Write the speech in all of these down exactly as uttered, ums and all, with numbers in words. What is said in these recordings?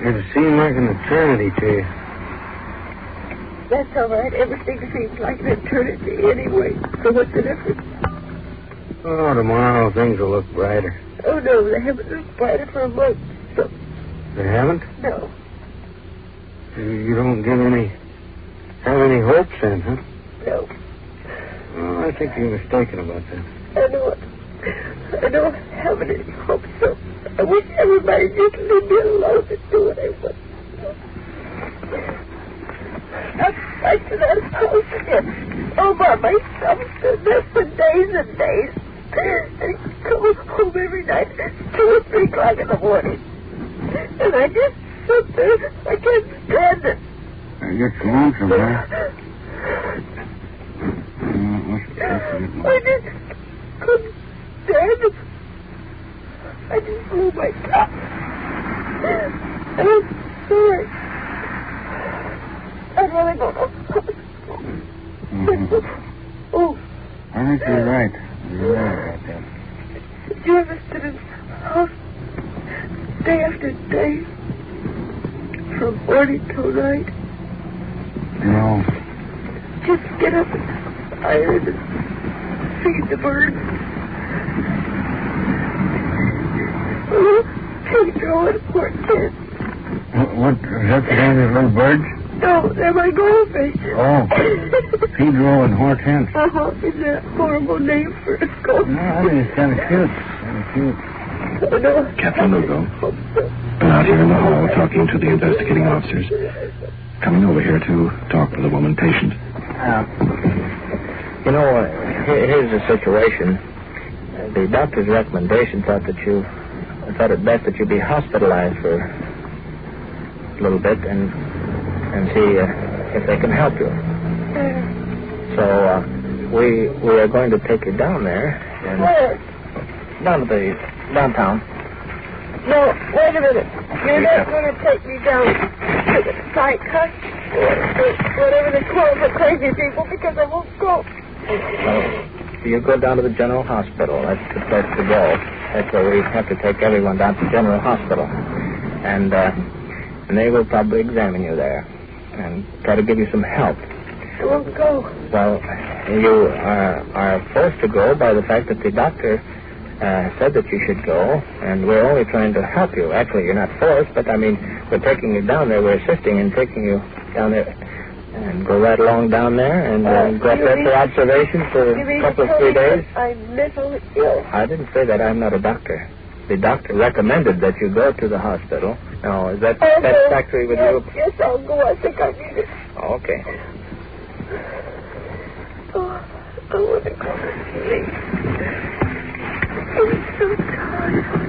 It seemed like an eternity to you. That's all right. Everything seems like an eternity anyway. So what's the difference? Oh, tomorrow things will look brighter. Oh, no, they haven't looked brighter for a month. So... They haven't? No. You, you don't give any... have any hopes then, huh? No. Oh, I think you're mistaken about that. I know it. I don't have any hopes, so I wish everybody just leave me alone and do what I want. I'm back to that house again, all by myself, and there for days and days. And come home every night, two or three o'clock in the morning. And I just sit there. I can't stand it. I get lonesome, huh? I just couldn't stand it. I just blew my top. And I'm sorry. I'd rather go to hospital. Mm-hmm. Oh. I think you're right. You're right about that. Did you ever sit in the house day after day? From morning till night? No. Just get up and iron and feed the birds. Oh, Pedro and Hortense. What, what, is that the name of the little birds? No, they're my goldfish. Oh, Pedro and Hortense. Uh-huh. Is that a horrible name for a goldfish? No, I think it's kind of cute. Kind of cute. Oh, no. Captain Lugo. Been out here in the hall talking to the investigating officers. Coming over here to talk with a woman patient. Uh, you know, uh, here, here's the situation. Uh, the doctor's recommendation thought that you thought it best that you be hospitalized for a little bit and and see uh, if they can help you. So uh, we we are going to take you down there and Where? down to the downtown. No, wait a minute. You're not going to take me down to the psych, huh? Whatever they call the crazy people, because I won't go. So you go down to the General Hospital. That's the place to go. That's where we have to take everyone down to General Hospital. And, uh, and they will probably examine you there and try to give you some help. I won't go. Well, you are, are forced to go by the fact that the doctor uh, said that you should go, and we're only trying to help you. Actually, you're not forced, but, I mean, we're taking you down there. We're assisting in taking you down there. And go right along down there and uh, uh, go up there for observation for a couple of three days. I'm mentally ill. I didn't say that. I'm not a doctor. The doctor recommended that you go to the hospital. Now, is that oh, satisfactory with yes, you? Yes, I'll go. I think I need it. Oh, okay. Oh, I want to go to sleep. I'm so tired.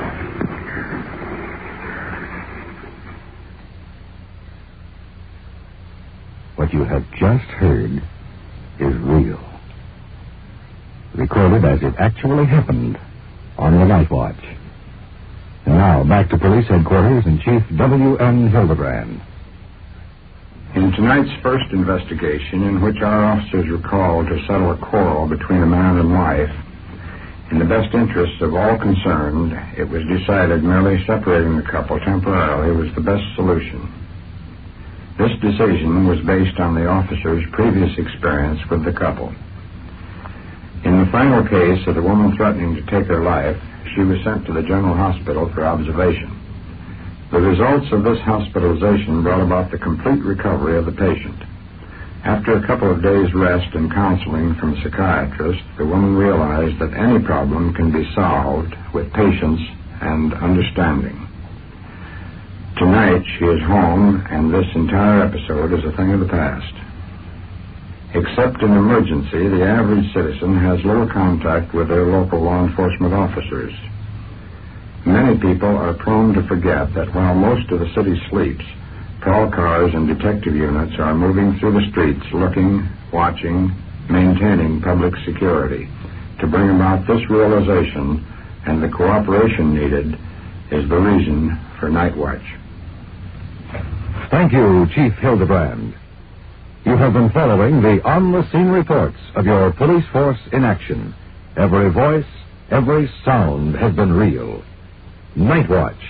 What you have just heard is real. Recorded as it actually happened on the Night Watch. And now, back to police headquarters and Chief W M Hildebrand. In tonight's first investigation, in which our officers were called to settle a quarrel between a man and wife, in the best interests of all concerned, it was decided merely separating the couple temporarily was the best solution. This decision was based on the officer's previous experience with the couple. In the final case of the woman threatening to take her life, she was sent to the General Hospital for observation. The results of this hospitalization brought about the complete recovery of the patient. After a couple of days' rest and counseling from a psychiatrist, the woman realized that any problem can be solved with patience and understanding. Tonight, she is home, and this entire episode is a thing of the past. Except in emergency, the average citizen has little contact with their local law enforcement officers. Many people are prone to forget that while most of the city sleeps, patrol cars and detective units are moving through the streets looking, watching, maintaining public security. To bring about this realization and the cooperation needed is the reason for Night Watch. Thank you, Chief Hildebrand. You have been following the on-the-scene reports of your police force in action. Every voice, every sound has been real. Night Watch,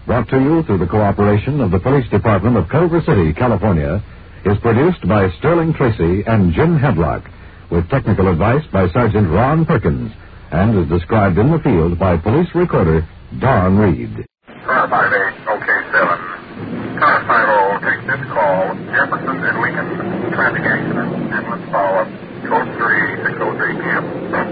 brought to you through the cooperation of the Police Department of Culver City, California, is produced by Sterling Tracy and Jim Hadlock, with technical advice by Sergeant Ron Perkins, and is described in the field by police recorder Don Reed. Car five eight, OK seven. Car five oh, take this call. Jefferson and Lincoln, traffic accident. Ambulance follow-up. Code three, six oh three p.m.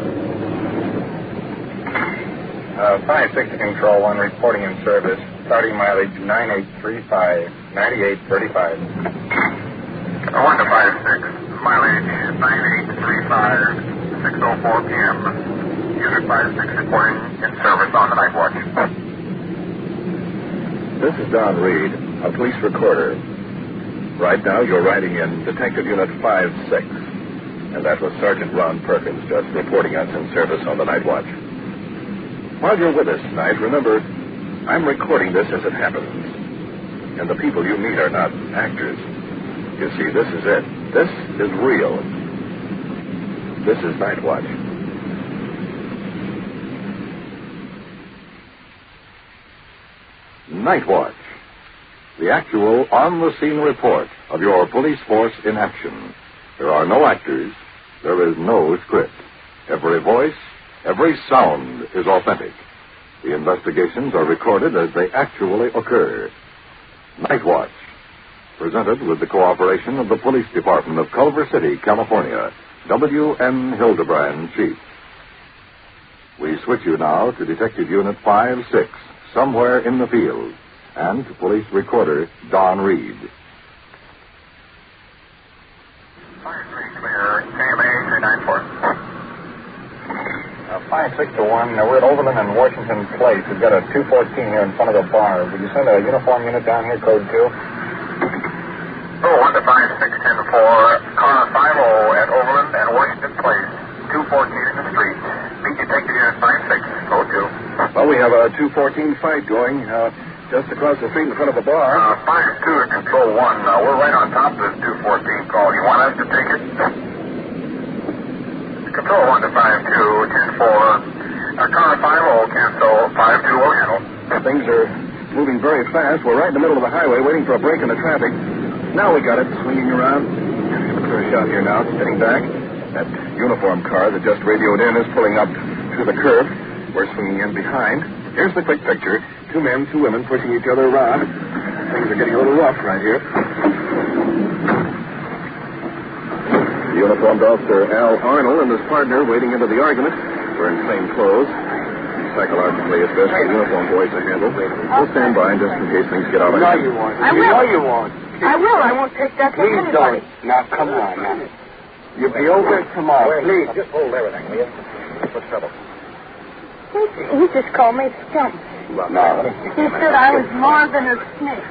Uh, five six Control one, reporting in service. Starting mileage nine eight three five, ninety-eight thirty-five. Uh, one to five six, mileage nine eight three five, six oh four p.m. Unit five six reporting in service on the night watch. This is Don Reed, a police recorder. Right now, you're riding in Detective Unit five six, and that was Sergeant Ron Perkins just reporting us in service on the night watch. While you're with us tonight, remember, I'm recording this as it happens, and the people you meet are not actors. You see, this is it. This is real. This is Night Watch. Night Watch, the actual on-the-scene report of your police force in action. There are no actors. There is no script. Every voice, every sound is authentic. The investigations are recorded as they actually occur. Night Watch, presented with the cooperation of the Police Department of Culver City, California. W N Hildebrand, Chief. We switch you now to Detective Unit five six, somewhere in the field, and to Police Recorder Don Reed. five three clear, K M A three nine four. Uh, five six to one, uh, we're at Overland and Washington Place. We've got a two fourteen here in front of the bar. Would you send a uniform unit down here, code two? Oh, one to five six ten four, car five oh at Overland and Washington Place. two fourteen in the street. Meet Detective Unit five six, code two. Well, we have a two fourteen fight going uh, just across the street in front of the bar. Uh, five two to Control one. Uh, we're right on top of this two fourteen call. You want us to take it? Control one to five two, ten four. Uh, car five oh, cancel. five two will handle. Things are moving very fast. We're right in the middle of the highway waiting for a break in the traffic. Now we got it, swinging around. Give a clear shot here now, heading back. That uniform car that just radioed in is pulling up to the curb. We're swinging in behind. Here's the quick picture. Two men, two women pushing each other around. Things are getting a little rough right here. The uniformed officer, Al Arnold, and his partner waiting into the argument. Wearing plain clothes. Psychologically, it's best for the uniformed boys to handle. We'll stand by just in case things get out of hand. I will. know you won't. I will. I won't take that from Please anybody. don't. Now, come on, now. You'll be over tomorrow. Please. Just hold everything, will you? What's trouble? He, he just called me scum. No. He said I was more than a snake.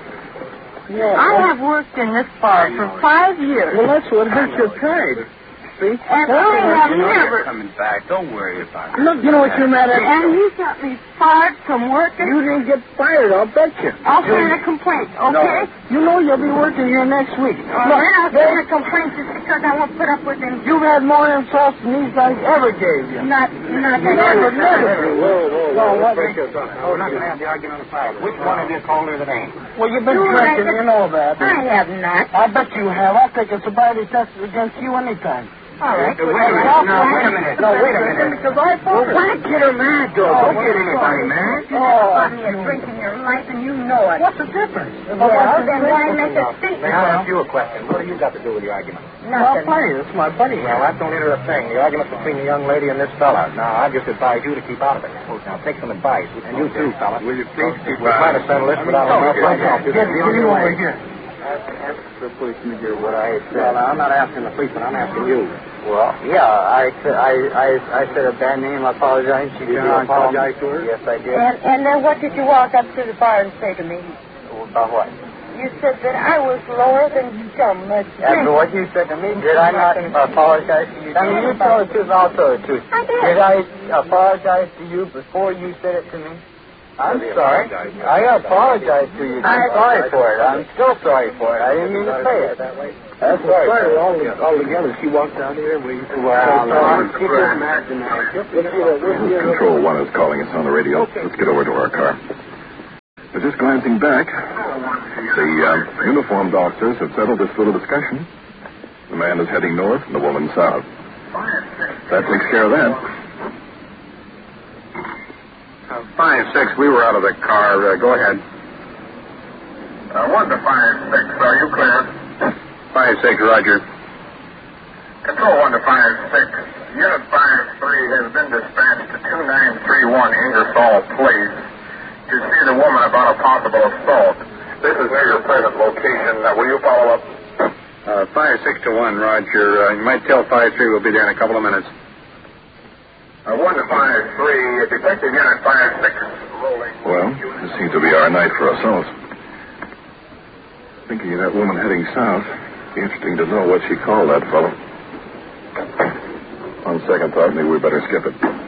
Yeah. I have worked in this bar for five years. Well, that's what hurts your pride. See? And I have never... coming back. Don't worry about it. Look, you know what you're mad at? And he got me fired from working. You didn't get fired, I'll bet you. I'll send a complaint, okay? You know you'll be working here next week. Well, Look, then I'll send a complaint just because I won't put up with him. you've had more insults than these guys ever gave you. Not, not that Never, ever. never. Whoa, whoa, No, what? Oh, we're not going to have the argument on the side. Which one of you called her the name? Well, you've been You drinking, have- you know that. I have not. I bet you have. I'll take a sobriety test against you anytime. All right. Wait a minute. No, wait a minute. No, wait a minute. Because I fought it. Why get her mad, though? Oh, Don't get anybody mad. You never bought me a drink in your life, and you know it. What's the difference? Well, then why make a statement? May I ask you a question? What have you got to do with the argument? Well, Nothing. funny. It's my buddy. Well, that don't enter a thing. The argument's between the young lady and this fella. Now, I just advise you to keep out of it. Now, take some advice. And you too, fella. Will you please keep We're trying to settle this without a rough fight. Get you over here. Ask the policeman here what I said. Well, I'm not asking the policeman. I'm asking you. Well, yeah, I, I, I, I said a bad name. I apologize. She Did you turned around and called me. apologize to her? Yes, I did. And, and then what did you walk up to the bar and say to me? About what? You said that I was lower than scum. That's After what you said to me, did I not apologize to you? I mean, you tell the truth, I'll tell the truth. I did. Did I apologize to you before you said it to me? I'm sorry. I apologize to you. I'm sorry for it. I'm still sorry for it. I didn't mean to say it. That's right. All, all together, she walked out here and we... Well, no, she just mad tonight. Control one is calling us on the radio. Let's get over to our car. was just glancing back. The uh, uniformed officers have settled this little discussion. The man is heading north and the woman south. That takes care of that. Uh, five six, we were out of the car. Uh, go ahead. Uh, one to five six, are you clear? Five six, Roger. Control one to five six. Unit five three has been dispatched to two nine three one Ingersoll Place to see the woman about a possible assault. This is near your present location. Uh, will you follow up? Uh, five six to one, Roger. Uh, you might tell five three we'll be there in a couple of minutes. Uh, one to five three, Detective Unit five six rolling. Well, this seems to be our night for assault. Thinking of that woman heading south. Be interesting to know what she called that fellow. On second thought, maybe we better skip it.